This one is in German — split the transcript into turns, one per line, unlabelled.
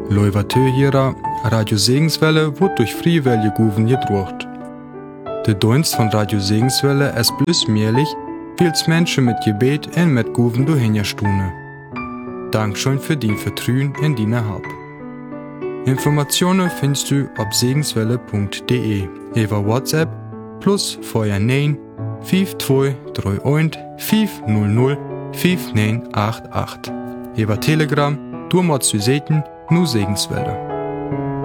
Leuvatö hierer Radio Segenswelle wird durch Friewelle Guven gedruckt. Der Dienst von Radio Segenswelle ist bloß möglich, weil Menschen mit Gebet und mit Guven durchhinterstunden. Dankeschön für dein Vertrauen in deine Hab. Informationen findest du auf segenswelle.de über WhatsApp plus Feuer 9 5231 500 5988. Über Telegram, du machst du Seiten, nur Segenswelle.